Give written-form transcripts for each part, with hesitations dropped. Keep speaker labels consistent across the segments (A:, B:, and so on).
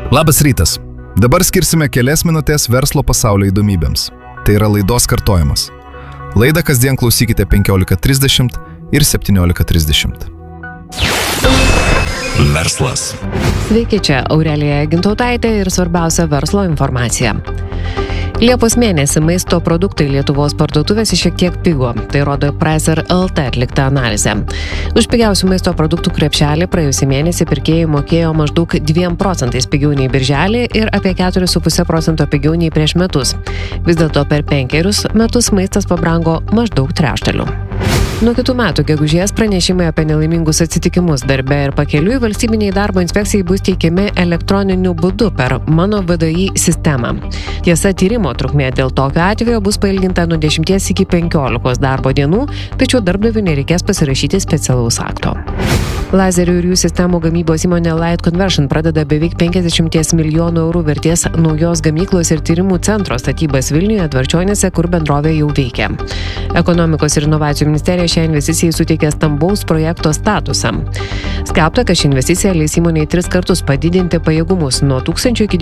A: Labas rytas. Dabar skirsime kelias minutės verslo pasaulio įdomybėms. Tai yra laidos kartojimas. Laidą kasdien klausykite 15:30 ir 17:30.
B: Verslas.
C: Sveiki, čia Aurelija Gintautaitė ir svarbiausia verslo informacija. Liepos mėnesį maisto produktai Lietuvos parduotuvėse šiek tiek pigo. Tai rodo Pricer LT atlikta analizė. Už pigiausių maisto produktų krepšelį praėjusį mėnesį pirkėjai mokėjo maždaug 2% pigiau nei birželį ir apie 4,5% pigiau nei prieš metus. Vis dėlto per 5 metus maistas pabrango maždaug trečdaliu. Nuo kitų metų gegužės pranešimai apie nelaimingus atsitikimus darbe ir pakeliui valstybiniai darbo inspekcijai bus teikiami elektroniniu būdu per Mano VDI sistemą. Tiesa, tyrimo trukmė dėl tokio atvejo bus pailginta nuo 10 iki 15 darbo dienų, tačiau darbdaviui nereikės pasirašyti specialaus akto. Lazerių ir jų sistemų gamybos įmonė Light Conversion pradeda beveik 50 milijonų eurų vertės naujos gamyklos ir tyrimų centro statybas Vilniuje, Dvarčionyse, kur bendrovė jau veikia. Ekonomikos ir inovacijų ministerija šią investiciją suteikė stambaus projekto statusą. Skelbta, kad ši investicija leis įmonei 3 kartus padidinti pajėgumus nuo 1000 iki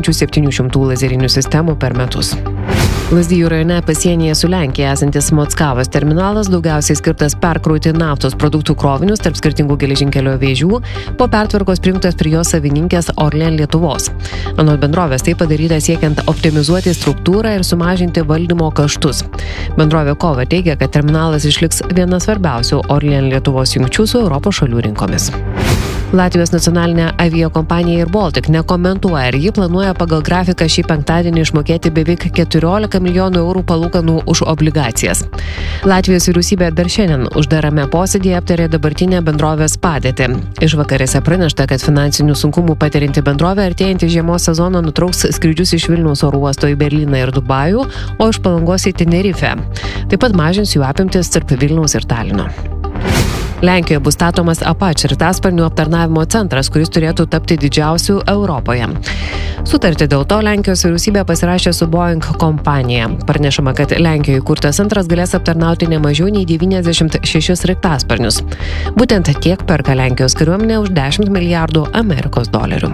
C: 2700 lazerinių sistemų per metus. Lazdijų rajone pasienyje su Lenkija esantis Mockavos terminalas daugiausiai skirtas perkrauti naftos produktų krovinius tarp skirtingų geležinkelio vėžių, po pertvarkos prijungtas prie jos savininkės Orlen Lietuvos. Anot bendrovės tai padaryta siekiant optimizuoti struktūrą ir sumažinti valdymo kaštus. Bendrovė Kova teigia, kad terminalas išliks viena svarbiausių Orlen Lietuvos jungčių su Europos šalių rinkomis. Latvijos nacionalinė aviakompanija Air Baltic nekomentuoja, ar ji planuoja pagal grafiką šį penktadienį išmokėti beveik 14 milijonų eurų palūkanų už obligacijas. Latvijos vyriausybė dar šiandien uždarame posėdėje aptarė dabartinę bendrovės padėtį. Išvakarėse pranešta, kad finansinių sunkumų patirianti bendrovė artėjantį žiemos sezoną nutrauks skrydžius iš Vilniaus oro uosto į Berlyną ir Dubajų, o iš Palangos į Tenerifę. Taip pat mažins jų apimtis tarp Vilniaus ir Talino. Lenkijoje bus statomas Apache sraigtasparnių aptarnavimo centras, kuris turėtų tapti didžiausiu Europoje. Sutartį dėl to Lenkijos vyriausybė pasirašė su Boeing kompanija. Pranešama, kad Lenkijoje įkurtas centras galės aptarnauti ne mažiau nei 96 sraigtasparnius. Būtent tiek perka Lenkijos kariuomenė už 10 milijardų Amerikos dolerių.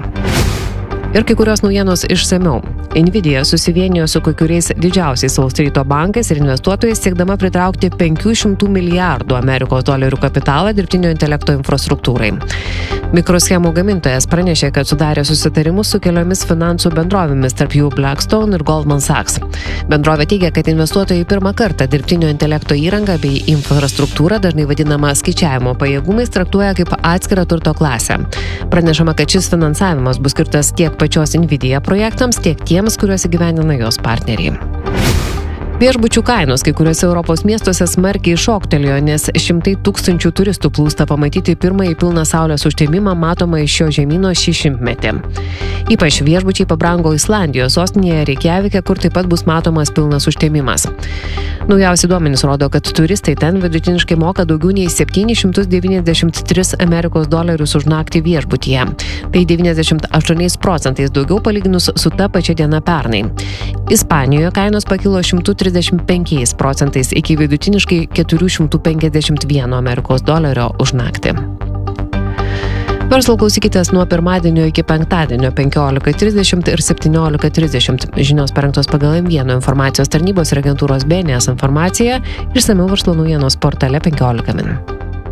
C: Ir kai kurios naujienos išsamiau. Nvidia susivienijo su kai kuriais didžiausiais Wall Streeto bankais ir investuotojais siekdama pritraukti 500 milijardų Amerikos dolerių kapitalą dirbtinio intelekto infrastruktūrai. Mikroschemų gamintojas pranešė, kad sudarė susitarimus su keliomis finansų bendrovėmis, tarp jų Blackstone ir Goldman Sachs. Bendrovė teigia, kad investuotojai pirmą kartą dirbtinio intelekto įrangą bei infrastruktūrą, dažnai vadinama skaičiavimo pajėgumais, traktuoja kaip atskirą turto klasę. Pranešama, kad šis finansavimas bus skirtas tiek pačios Nvidia projektams, tiek tiems, kuriuos įgyvendina jos partneriai. Viešbučių kainos kai kuriuose Europos miestuose smarkiai šoktelėjo, nes šimtai tūkstančių turistų plūsta pamatyti pirmąjį pilną saulės užtemimą matomą iš šio žemyno šį šimtmetį. Ypač viešbučiai pabrango Islandijos sostinėje Reikjavike, kur taip pat bus matomas pilnas užtemimas. Naujausi duomenys rodo, kad turistai ten vidutiniškai moka daugiau nei 793 Amerikos dolerius už naktį viešbutyje. Tai 98% daugiau palyginus su ta pačia diena pernai. Ispanijoje kainos pakilo 135% iki vidutiniškai 451 Amerikos dolerio už naktį. Verslo klausykitės nuo pirmadienio iki penktadienio 15:30 ir 17:30. Žinios parengtos pagal M1 informacijos tarnybos ir agentūros BNS informaciją, išsamiau verslo naujienos portale 15 min.